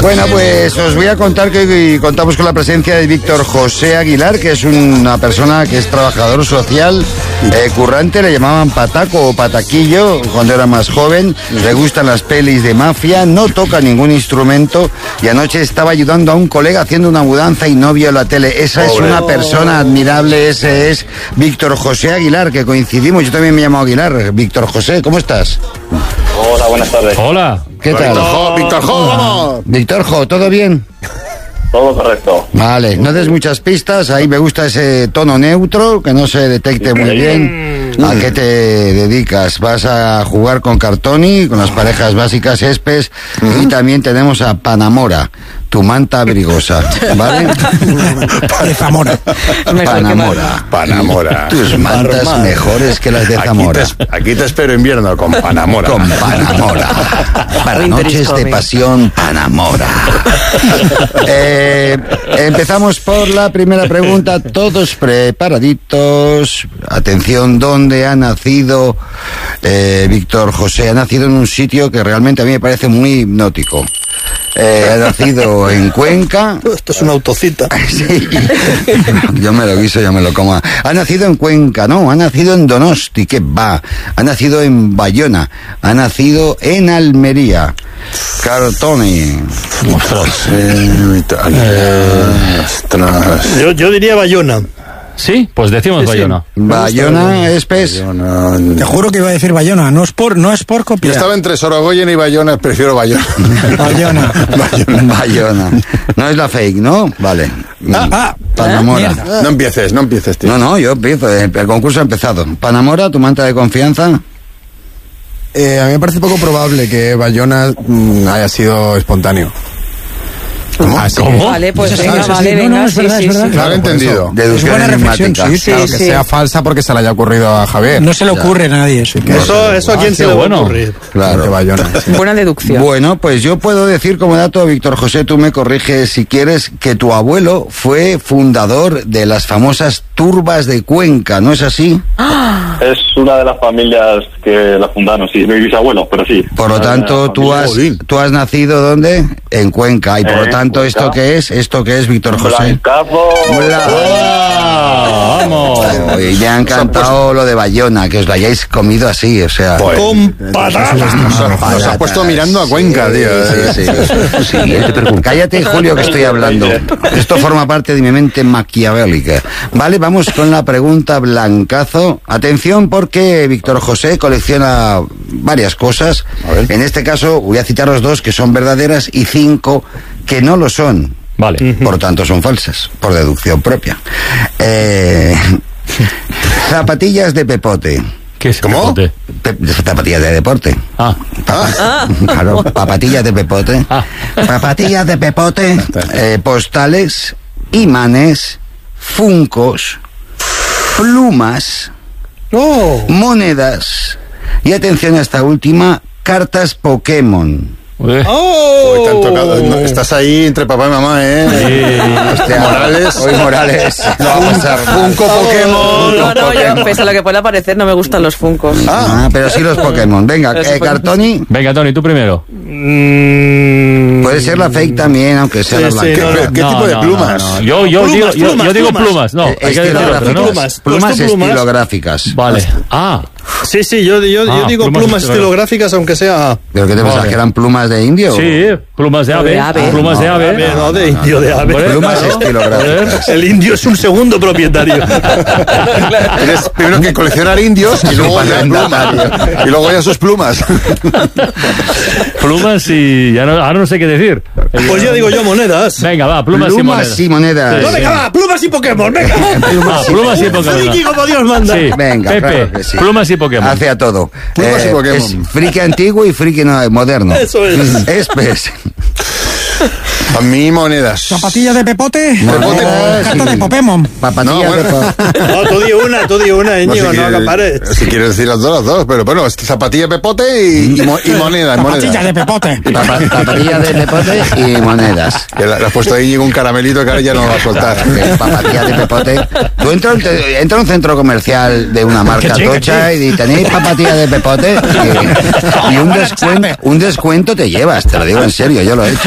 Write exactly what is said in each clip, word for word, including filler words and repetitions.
Bueno, pues os voy a contar que hoy contamos con la presencia de Víctor José Aguilar, que es una persona que es trabajador social, eh, currante, le llamaban pataco o pataquillo cuando era más joven, le gustan las pelis de mafia, no toca ningún instrumento y anoche estaba ayudando a un colega haciendo una mudanza y no vio la tele. Esa es una persona admirable, ese es Víctor José Aguilar, que coincidimos, yo también me llamo Aguilar. Víctor José, ¿cómo estás? Hola, buenas tardes. Hola. ¿Qué tal? Víctor Jo, Víctor Jo, vamos. Víctor Jo, ¿todo bien? Todo correcto. Vale, no des muchas pistas, ahí me gusta ese tono neutro, que no se detecte muy bien. ¿A qué te dedicas? Vas a jugar con Cartoni, con las parejas básicas Espes, y también tenemos a Panamora, tu manta abrigosa, ¿vale? De Zamora. Panamora. Panamora. Tus mantas Parma. mejores que las de Aquí Zamora. te, aquí te espero invierno con Panamora. Con Panamora. Para noches de pasión, Panamora. Eh, empezamos por la primera pregunta. Todos preparaditos. Atención, ¿dónde ha nacido eh, Víctor José? Ha nacido en un sitio que realmente a mí me parece muy hipnótico. Eh, ha nacido en Cuenca. Esto es una autocita. Sí. Yo me lo guiso, yo me lo como. Ha nacido en Cuenca, no, ha nacido en Donosti, que va. Ha nacido en Bayona, ha nacido en Almería. Cartoni. Ostras. Eh, eh, ostras. Yo, yo diría Bayona. ¿Sí? Pues decimos Sí, sí. Bayona. Bayona, Espes. Yo no- Te juro que iba a decir Bayona, no es por, no es por Yo copiar. estaba entre Sorogoyen y Bayona, prefiero Bayona. Bayona. Bayona. No es la fake, ¿no? Vale. Ah, ah, Panamora. mierda. No empieces, no empieces, tío. No, no, yo empiezo. El concurso ha empezado. Panamora, tu manta de confianza. Eh, a mí me parece poco probable que Bayona mm, haya sido espontáneo. Así que- ¿Cómo? Vale, pues Eso sí, venga, eso sí. vale, No, no, venga, es sí, verdad, sí, es verdad. sí. Lo han por entendido. eso. Deducción buena reflexión, enigmática. sí, Claro, Sí, que sí. sea falsa porque se le haya ocurrido a Javier. No se le ocurre a nadie eso. que- Eso, eso a quién se qué le va a bueno. ocurrir. Claro. De Bayona. sí. Buena deducción. Bueno, pues yo puedo decir como dato, Víctor José, tú me corriges si quieres, que tu abuelo fue fundador de las famosas turbas de Cuenca, ¿no es así? Es una de las familias que la fundaron, sí, mi bisabuelo, pero sí. Por lo Una de tanto, las tú familias- has, Jolín. tú has nacido ¿dónde? En Cuenca. Y por lo En tanto, Cuenca. ¿esto qué es? ¿Esto qué es, Víctor José? Blancazo. ¡Ah! ¡Vamos! Y me ha encantado lo de Bayona, que os lo hayáis comido así, o sea... Con patatas. Nos, ha- nos ha puesto mirando a Cuenca, tío. Sí, sí, sí. Siguiente pregunta. Cállate, Julio, que estoy hablando. Esto forma parte de mi mente maquiavélica. Vale, vamos con la pregunta blancazo. Atención, porque Víctor José colecciona varias cosas. A ver. En este caso, voy a citaros dos que son verdaderas y cinco que no lo son. Vale. Por lo tanto, son falsas, por deducción propia. Eh, zapatillas de pepote. ¿Qué es? ¿Cómo? Pepote? Pe- zapatillas de deporte. Ah. Claro, papatillas de pepote. Ah. Papatillas de pepote, eh, postales, imanes, funcos, plumas, No. monedas y atención a esta última, cartas Pokémon. Eh. ¡Oh! Uy, te han tocado- no, estás ahí entre papá y mamá, ¿eh? Hostia, Morales. Hoy Morales. No va a pasar. Funko Pokémon. No, no, yo, pese a lo que pueda parecer, no me gustan los funcos. Ah, pero sí los Pokémon. Venga, Pero sí eh, Pokémon. Cartoni. Venga, Tony, tú primero. Mm, Puede ser la fake también, aunque sea Sí, la sí, blanca. no, ¿Qué, qué No, tipo de no, plumas? no, no. Yo, yo, Plumas, digo, yo, plumas, yo digo plumas. plumas. No, Eh, hay que decir otro, estilográficas. ¿no? Plumas. Plumas Pues tú plumas. estilográficas. Vale. Ah. Sí, sí, yo, yo, yo Ah, digo plumas plumas estilográficas. estilográficas, aunque sea... ¿Pero qué te pensabas, Vale. que eran plumas de indio? Sí, plumas de ave. De ave. Plumas de No, ave. ave, no, de indio, de ave. Hombre, Plumas claro. estilográficas. El indio es un segundo propietario. Tienes primero que coleccionar indios y luego ya plumas. Y luego ya sus plumas. Plumas y... Ya no, ahora no sé qué decir. Pues yo digo yo monedas. Venga, va, plumas, y Plumas monedas. y monedas. Sí. No, venga, va, plumas y Pokémon, venga. Ah, plumas y Pokémon. Friki como Dios manda. Sí. Venga, Pepe, claro que sí. plumas y Pokémon. Hace a todo. Plumas y Pokémon. Es friki antiguo y friki no- moderno. Eso es. Espes. A mí monedas. Zapatilla de pepote. Monedas Carta de y Pokémon. Papatilla No, de bueno. po- No, tú di una, tú di una, No, Íñigo, no, si, quieres, acapares. si quieres decir las dos, las dos, pero bueno, es zapatilla de pepote y, y, mo- y moneda, Zapatilla moneda. de pepote. papa- Papatilla de pepote y monedas. Que le le has puesto ahí un caramelito que ahora ya no lo va a soltar. Que papatilla de pepote. Tú entra, entra a un centro comercial de una marca Que sí, que tocha y tenéis papatilla de pepote y, y un, descuento, un descuento te llevas, te lo digo en serio, yo lo he hecho. Y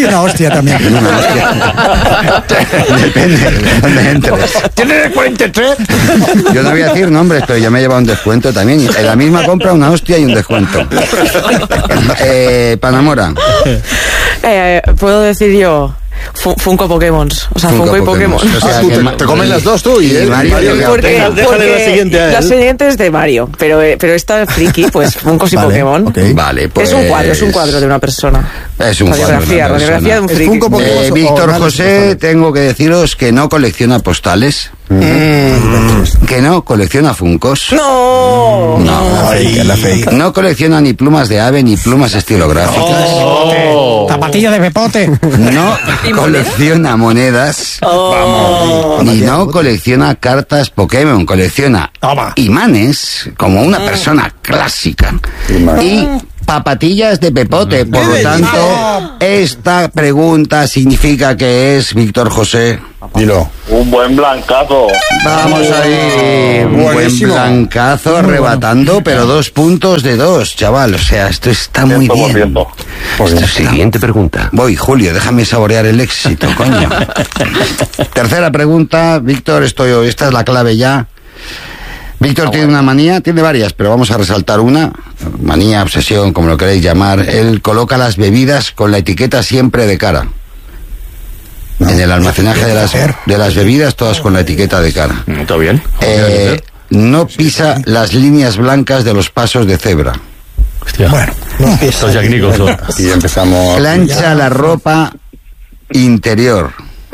Y una hostia también. Una hostia. Depende de dónde entres. ¿Tienes cuarenta y tres? Yo no voy a decir nombres, pero yo me he llevado un descuento también. En la misma compra una hostia y un descuento. Eh, Panamora. Eh, Puedo decir yo. Fu- Funko Pokémon. O sea, Funko, y Pokémon. O sea, Ah, tú que te- Ma- te comen las dos tú y él. Mario, Mario, que- Porque, Venga, déjale porque la siguiente a él. la siguiente es de Mario, pero, eh, pero esta friki, pues Funkos y Vale, Pokémon. ok. Vale, pues... Es un cuadro, es un cuadro de una persona. Es un cuadro de una Radiografía, persona. radiografía de un Es friki. Funko Pokémon. Eh, o- Víctor o José, análisis tengo que deciros que no colecciona postales, que no colecciona funcos, ¡No! no, Fake, es la fake. no colecciona ni plumas de ave ni plumas estilográficas, Oh. Zapatillo de pepote. no colecciona monedas, ni no colecciona cartas Pokémon, colecciona Toma. imanes como una persona clásica y papatillas de pepote. Por lo tanto, esta pregunta significa que es Víctor José. Dilo. Un buen blancazo. Vamos ahí, un buen Buenísimo. blancazo arrebatando, pero dos puntos de dos, chaval. O sea, esto está muy Ciento por bien. ciento. Esto sí. Siguiente pregunta. Voy, Julio, déjame saborear el éxito, coño. Tercera pregunta, Víctor, estoy, esta es la clave ya. Víctor tiene una manía, tiene varias, pero vamos a resaltar una. Manía, obsesión, como lo queréis llamar. Él coloca las bebidas con la etiqueta siempre de cara. En el almacenaje de las, de las bebidas, todas con la etiqueta de cara. ¿Está bien? Eh, no pisa las líneas blancas de los pasos de cebra. Hostia. Bueno, Esto es Jack Nicholson. Y empezamos. Plancha la ropa interior.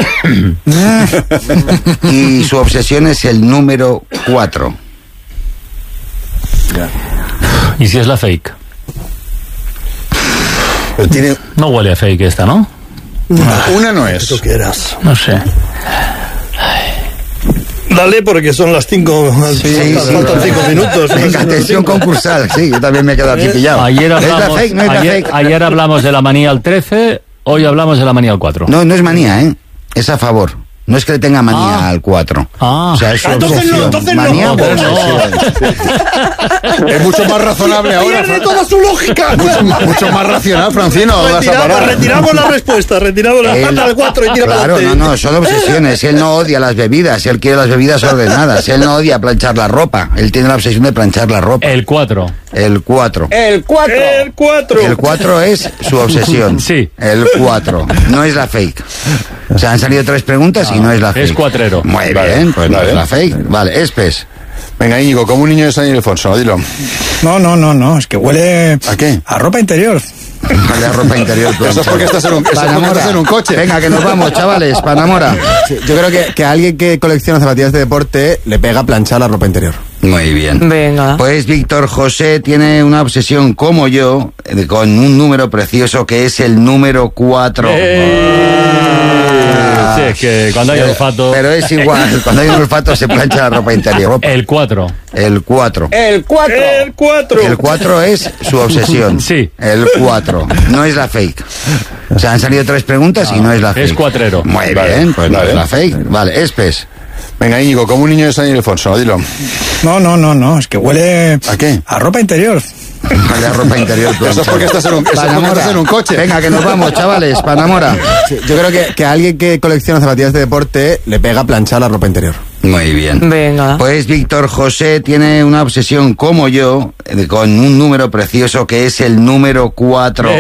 Y su obsesión es el número cuatro. ¿Y si es la fake? Pero tiene. No huele a fake esta, ¿no? Una no es. Tú quieras. No sé. Dale, porque son las cinco. Sí, sí, faltan cinco minutos. Venga, atención concursal, sí, yo también me he quedado aquí pillado. Ayer ¿Es la hablamos, fake? ¿No es la ayer, fake? ayer hablamos de la manía al trece, hoy hablamos de la manía al cuatro. No, no es manía, ¿eh? Es a favor. No es que le tenga manía Ah. al cuatro. Ah. O sea, es su Entonces no, obsesión. entonces no. Manía o Entonces no. obsesión. Es mucho más razonable ahora. Pierde Fran- toda su lógica. Mucho, más- mucho más racional, Francino. No vas a Retiramos, parar. retiramos la respuesta, retiramos la Él- al cuatro y tira para Claro, no, adelante. no, son obsesiones. Él no odia las bebidas, él quiere las bebidas ordenadas. Él no odia planchar la ropa, él tiene la obsesión de planchar la ropa. El cuatro. El cuatro. El cuatro. El cuatro. El cuatro es su obsesión. Sí. El cuatro. No es la fake. O sea, han salido tres preguntas y no es la fake. Es cuatrero. Muy Vale, bien, pues no vale. es la fake. Vale, Espes. Venga, Íñigo, como un niño de San Ildefonso, dilo. no, no, no, no. Es que huele ¿A qué? a ropa interior. Vale, a ropa interior. Eso es porque estás en un, eso es porque Panamora. estás en un coche. Venga, que nos vamos, chavales. Panamora. Sí, yo creo que, que a alguien que colecciona zapatillas de deporte le pega planchar la ropa interior. Muy bien. Venga. Pues Víctor José tiene una obsesión como yo eh, con un número precioso que es el número cuatro. Sí, es que cuando hay olfato. Pero es igual, cuando hay un olfato se plancha la ropa interior. El cuatro. El cuatro. El cuatro. El cuatro. El cuatro es su obsesión. Sí. El cuatro. No es la fake. O sea, han salido tres preguntas y no es la fake. Es cuatrero. Muy Vale, bien, pues no vale. es la fake. Vale, Espes. Venga, Íñigo, como un niño de San Ildefonso, dilo. No, no, no, no. Es que huele ¿A qué? a ropa interior. Vale, a ropa interior. Eso es porque estás en un, eso es porque Panamora. estás en un coche. Venga, que nos vamos, chavales. Panamora. Sí, yo creo que, que a alguien que colecciona zapatillas de deporte le pega planchar la ropa interior. Muy bien. Venga. Pues Víctor José tiene una obsesión como yo eh, con un número precioso que es el número cuatro.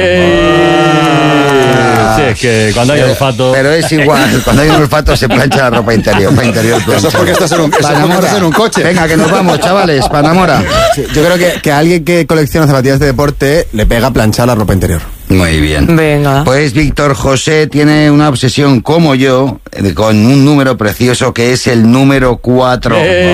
Sí, es que cuando hay olfato. Pero es igual, cuando hay un olfato se plancha la ropa interior. Ropa interior Eso es porque estás en un, eso es porque Panamora. estás en un coche. Venga, que nos vamos, chavales. Panamora. Sí, yo creo que, que a alguien que colecciona zapatillas de deporte le pega planchar la ropa interior. Muy bien. Venga. Pues Víctor José tiene una obsesión como yo eh, con un número precioso que es el número cuatro.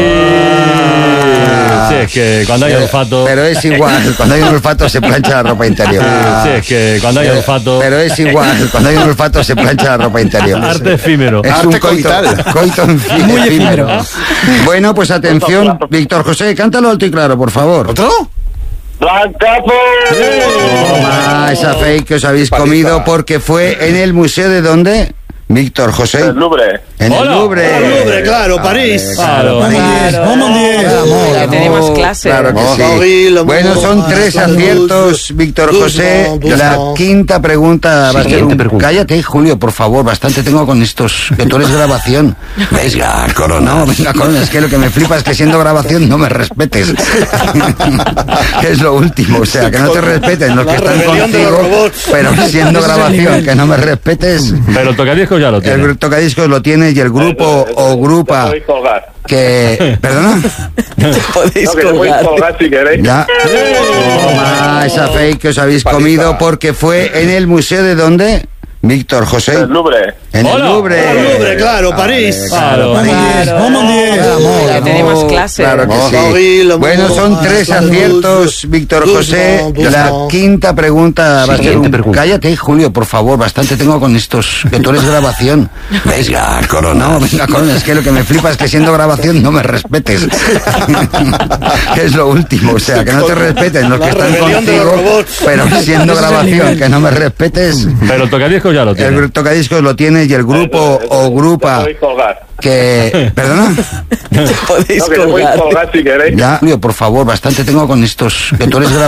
Sí, es que cuando hay olfato. Pero es igual, cuando hay un olfato se plancha la ropa interior. Sí, es que cuando hay olfato. Pero es igual, cuando hay un olfato se plancha la ropa interior. Arte efímero. Es Arte un coito, coital. coito enfi- Muy efímero. efímero. Bueno, pues atención, Víctor José, cántalo alto y claro, por favor. ¿Otro? ¡Blancazo! Toma esa fake que os habéis Paliza. comido porque fue en el museo de ¿dónde? Víctor José. El Louvre. En el Hola. Louvre. El Louvre, claro, París. Claro. París. Vamos, diez. Ya tiene más clase. Claro que sí. Paris, Bueno, son tres aciertos, Víctor José. La quinta pregunta va a ser un... Cállate, Julio, por favor, bastante tengo con estos, que tú eres grabación. Venga, Corona. No, venga, Corona, es que lo que me flipa es que siendo grabación no me respetes. Que es lo último, o sea, que no te respeten los La que están rebelión de los contigo, robots. pero siendo grabación, que no me respetes. Pero el tocadiscos ya lo tiene. El tocadiscos lo tienes y el grupo o grupa Podéis colgar. que... ¿Perdona? Podéis No, que te podéis colgar. colgar si queréis. Ya. Toma esa fake que os habéis comido porque fue en el museo de ¿dónde? Víctor José. El Louvre. En el Hola. Louvre. El Louvre, claro, París. Claro. París. Vamos, diez. Ya tiene más clase. Claro que sí. Paris, le Bueno, son Mont, tres Saint-Denis, aciertos, Víctor José. Doucement, La doucement. quinta pregunta va a ser un... Cállate, Julio, por favor, bastante tengo con estos, que tú eres grabación. Venga, Corona. No, venga, Corona, es que lo que me flipa es que siendo grabación no me respetes. Que es lo último, o sea, que no te respeten los La que están rebelión de los contigo, robots. pero siendo grabación, que no me respetes. Pero el tocadiscos ya lo tiene. El tocadiscos lo tienes y el grupo o Te grupa podéis colgar. que... ¿Perdona? Podéis No, que te podéis colgar. colgar si queréis. Ya, Julio, por favor, bastante tengo con estos, que tú eres grabación.